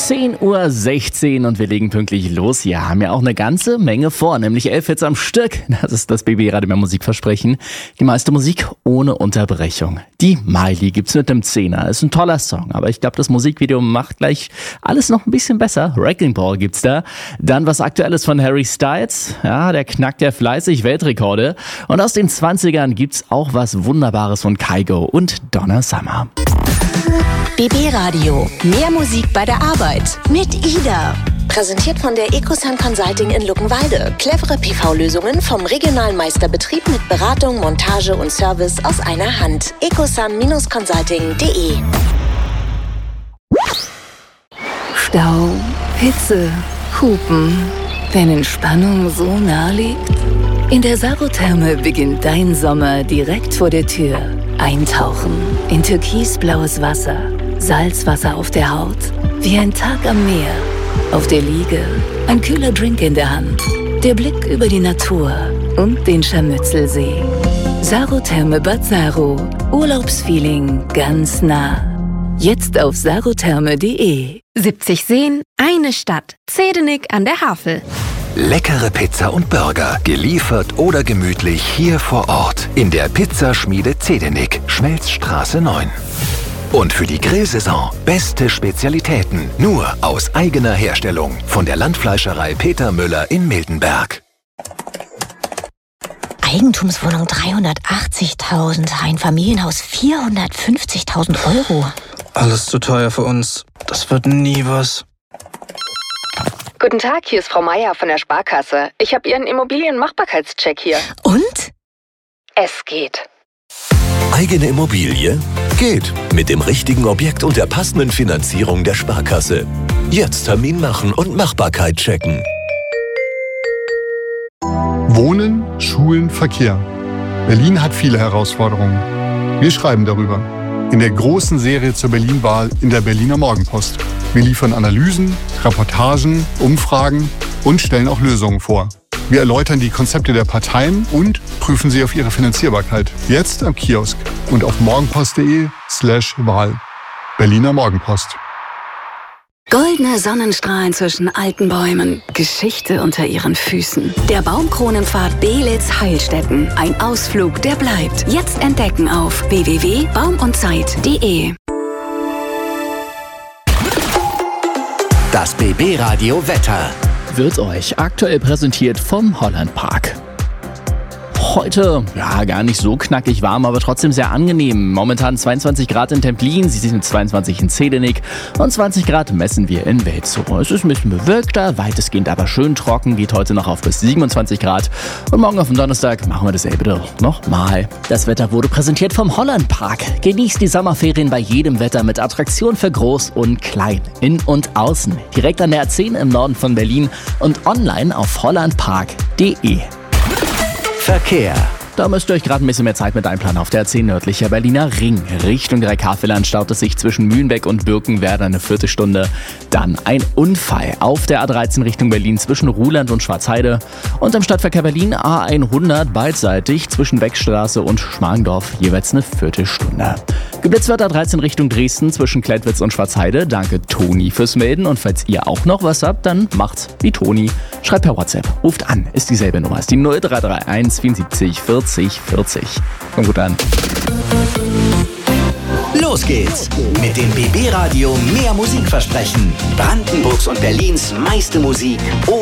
10:16 Uhr und wir legen pünktlich los. Wir haben ja auch eine ganze Menge vor, nämlich 11 Hits am Stück. Das ist das BB Radio Musikversprechen. Die meiste Musik ohne Unterbrechung. Die Miley gibt's mit dem 10er. Ist ein toller Song, aber ich glaube, das Musikvideo macht gleich alles noch ein bisschen besser. Wrecking Ball gibt's da. Dann was Aktuelles von Harry Styles. Ja, der knackt ja fleißig Weltrekorde. Und aus den 20ern gibt's auch was Wunderbares von Kygo und Donna Summer. BB Radio. Mehr Musik bei der Arbeit. Mit Ida. Präsentiert von der Ecosun Consulting in Luckenwalde. Clevere PV-Lösungen vom regionalen Meisterbetrieb mit Beratung, Montage und Service aus einer Hand. ecosun-consulting.de. Stau, Hitze, Hupen. Wenn Entspannung so nah liegt? In der Sarotherme beginnt dein Sommer direkt vor der Tür. Eintauchen in türkisblaues Wasser, Salzwasser auf der Haut, wie ein Tag am Meer. Auf der Liege ein kühler Drink in der Hand, der Blick über die Natur und den Scharmützelsee. Sarotherme Bad Saro, Urlaubsfeeling ganz nah. Jetzt auf sarotherme.de. 70 Seen, eine Stadt. Zedenik an der Havel. Leckere Pizza und Burger, geliefert oder gemütlich hier vor Ort in der Pizzaschmiede Zedenik, Schmelzstraße 9. Und für die Grillsaison beste Spezialitäten, nur aus eigener Herstellung von der Landfleischerei Peter Müller in Miltenberg. Eigentumswohnung 380.000, Einfamilienhaus 450.000 Euro. Alles zu teuer für uns. Das wird nie was. Guten Tag, hier ist Frau Meier von der Sparkasse. Ich habe Ihren Immobilienmachbarkeitscheck hier. Und? Es geht. Eigene Immobilie? Geht. Mit dem richtigen Objekt und der passenden Finanzierung der Sparkasse. Jetzt Termin machen und Machbarkeit checken. Wohnen, Schulen, Verkehr. Berlin hat viele Herausforderungen. Wir schreiben darüber. In der großen Serie zur Berlin-Wahl in der Berliner Morgenpost. Wir liefern Analysen, Reportagen, Umfragen und stellen auch Lösungen vor. Wir erläutern die Konzepte der Parteien und prüfen sie auf ihre Finanzierbarkeit. Jetzt am Kiosk und auf morgenpost.de/Wahl. Berliner Morgenpost. Goldene Sonnenstrahlen zwischen alten Bäumen, Geschichte unter ihren Füßen. Der Baumkronenpfad Belitz-Heilstätten. Ein Ausflug, der bleibt. Jetzt entdecken auf www.baumundzeit.de. Das BB Radio Wetter Wird euch aktuell präsentiert vom Holland Park. Heute, ja, gar nicht so knackig warm, aber trotzdem sehr angenehm. Momentan 22 Grad in Templin, sie sind 22 in Zedenik und 20 Grad messen wir in Welzow. Es ist ein bisschen bewölkter, weitestgehend aber schön trocken, geht heute noch auf bis 27 Grad. Und morgen auf dem Donnerstag machen wir dasselbe doch nochmal. Das Wetter wurde präsentiert vom Holland Park. Genießt die Sommerferien bei jedem Wetter mit Attraktionen für Groß und Klein, in und außen. Direkt an der A10 im Norden von Berlin und online auf hollandpark.de. Verkehr. Da müsst ihr euch gerade ein bisschen mehr Zeit mit einplanen. Auf der A10 nördlicher Berliner Ring. Richtung Dreikarfeland staut es sich zwischen Mühlenbeck und Birkenwerder eine Viertelstunde. Dann ein Unfall auf der A13 Richtung Berlin zwischen Ruhland und Schwarzheide. Und am Stadtverkehr Berlin A100 beidseitig zwischen Beckstraße und Schmargendorf jeweils eine Viertelstunde. Geblitzt wird A13 Richtung Dresden zwischen Klettwitz und Schwarzheide. Danke Toni fürs Melden. Und falls ihr auch noch was habt, dann macht's wie Toni. Schreibt per WhatsApp. Ruft an. Ist dieselbe Nummer. Ist die 0331 74 40 40. Kommt gut an. Los geht's mit dem BB Radio Mehr Musikversprechen. Brandenburgs und Berlins meiste Musik